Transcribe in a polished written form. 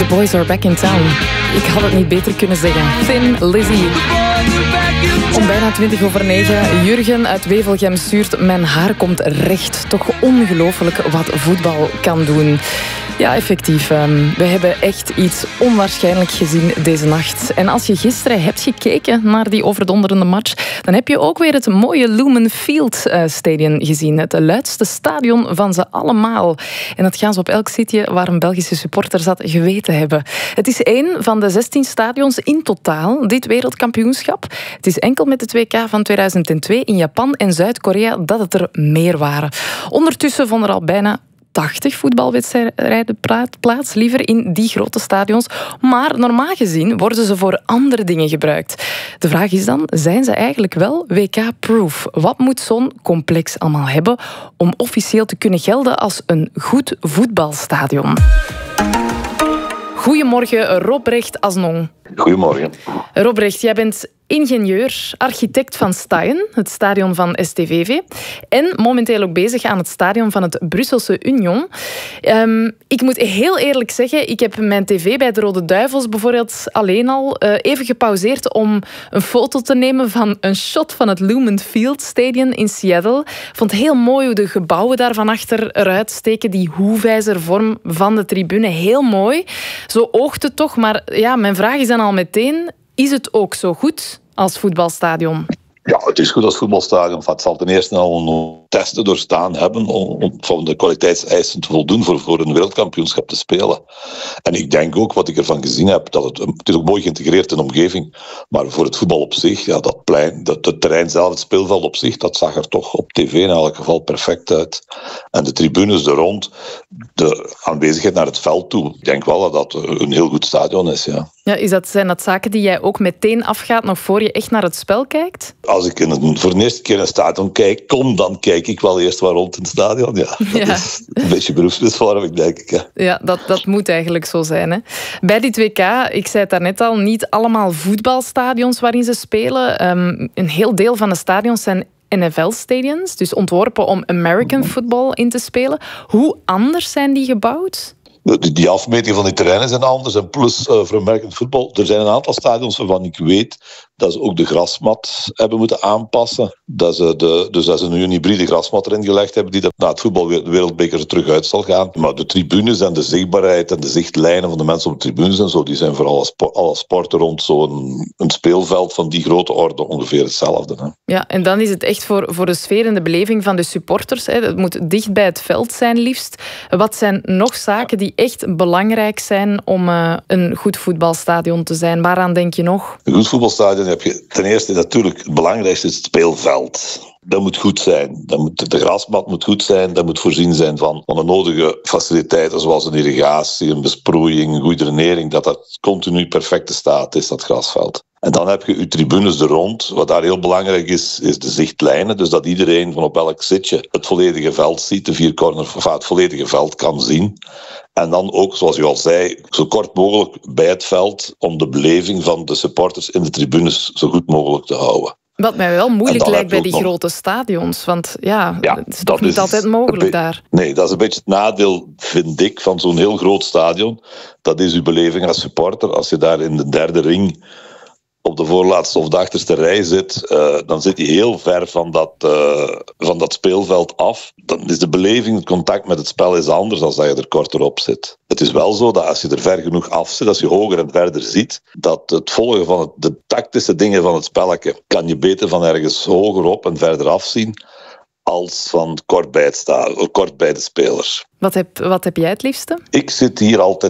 Boys are back in town. Ik had het niet beter kunnen zeggen. Thin Lizzy. Om bijna 9:20. Jurgen uit Wevelgem stuurt: mijn haar komt recht. Toch ongelooflijk wat voetbal kan doen. Ja, effectief. We hebben echt iets onwaarschijnlijk gezien deze nacht. En als je gisteren hebt gekeken naar die overdonderende match, dan heb je ook weer het mooie Lumen Field Stadion gezien. Het luidste stadion van ze allemaal. En dat gaan ze op elk sitje waar een Belgische supporter zat geweten hebben. Het is 1 van de 16 stadions in totaal, dit wereldkampioenschap. Het is enkel met de 2K van 2002 in Japan en Zuid-Korea dat het er meer waren. Ondertussen vonden er al bijna 80 voetbalwedstrijden plaats, liever in die grote stadions. Maar normaal gezien worden ze voor andere dingen gebruikt. De vraag is dan, zijn ze eigenlijk wel WK-proof? Wat moet zo'n complex allemaal hebben om officieel te kunnen gelden als een goed voetbalstadion? Goedemorgen, Robrecht Asnong. Goedemorgen. Robrecht, jij bent ingenieur, architect van Steyen, het stadion van STVV, en momenteel ook bezig aan het stadion van het Brusselse Union. Ik moet heel eerlijk zeggen, ik heb mijn tv bij de Rode Duivels bijvoorbeeld alleen al even gepauzeerd om een foto te nemen van een shot van het Lumen Field Stadion in Seattle. Ik vond het heel mooi hoe de gebouwen daar van achter eruit steken, die hoefijzervorm van de tribune, heel mooi. Zo oogt het toch, maar ja, mijn vraag is dan al meteen, is het ook zo goed als voetbalstadion? Ja, het is goed als voetbalstadion. Het zal ten eerste al een testen doorstaan hebben om van de kwaliteitseisen te voldoen voor een wereldkampioenschap te spelen. En ik denk ook, wat ik ervan gezien heb, dat het is ook mooi geïntegreerd in de omgeving, maar voor het voetbal op zich, ja, dat plein, het terrein zelf, het speelveld op zich, dat zag er toch op tv in elk geval perfect uit. En de tribunes er rond, de aanwezigheid naar het veld toe, ik denk wel dat dat een heel goed stadion is, ja. Ja, zijn dat zaken die jij ook meteen afgaat nog voor je echt naar het spel kijkt? Als ik voor de eerste keer in een stadion kijk, dan kijk ik wel eerst waar rond in het stadion. Ja, dat is een beetje beroepsmisvorming, denk ik. Ja, ja dat moet eigenlijk zo zijn. Hè? Bij die 2K, ik zei het daarnet al, niet allemaal voetbalstadions waarin ze spelen. Een heel deel van de stadions zijn NFL-stadions, dus ontworpen om American football in te spelen. Hoe anders zijn die gebouwd? Die afmetingen van die terreinen zijn anders. En plus, voor American football, er zijn een aantal stadions waarvan ik weet dat ze ook de grasmat hebben moeten aanpassen. Dat ze nu een hybride grasmat erin gelegd hebben die na het voetbal de wereldbeker terug uit zal gaan. Maar de tribunes en de zichtbaarheid en de zichtlijnen van de mensen op de tribunes en zo, die zijn voor alle sporten rond zo'n speelveld van die grote orde ongeveer hetzelfde. Hè. Ja, en dan is het echt voor de sfeer en de beleving van de supporters. Hè. Het moet dicht bij het veld zijn liefst. Wat zijn nog zaken die echt belangrijk zijn om een goed voetbalstadion te zijn? Waaraan denk je nog? Een goed voetbalstadion heb je ten eerste natuurlijk het belangrijkste is het speelveld. Dat moet goed zijn. De grasmat moet goed zijn. Dat moet voorzien zijn van de nodige faciliteiten zoals een irrigatie, een besproeiing, een goede drainering. Dat continu perfecte staat is, dat grasveld. En dan heb je je tribunes er rond. Wat daar heel belangrijk is de zichtlijnen. Dus dat iedereen van op elk zitje het volledige veld ziet, de vier corners, het volledige veld kan zien. En dan ook, zoals u al zei, zo kort mogelijk bij het veld om de beleving van de supporters in de tribunes zo goed mogelijk te houden. Wat mij wel moeilijk lijkt bij die grote stadions. Want ja, het is toch niet altijd mogelijk daar. Nee, dat is een beetje het nadeel, vind ik, van zo'n heel groot stadion. Dat is uw beleving als supporter. Als je daar in de derde ring op de voorlaatste of de achterste rij zit, dan zit je heel ver van dat speelveld af. Dan is de beleving, het contact met het spel is anders dan dat je er korter op zit. Het is wel zo dat als je er ver genoeg af zit, als je hoger en verder ziet, dat het volgen van de tactische dingen van het spelletje kan je beter van ergens hoger op en verder afzien als van kort bij de spelers. Wat heb jij het liefste? Ik zit hier altijd